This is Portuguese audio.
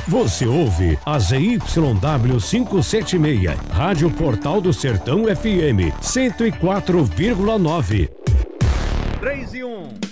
Você ouve a ZYW 576, Rádio Portal do Sertão FM, 104,9. 3 e 1.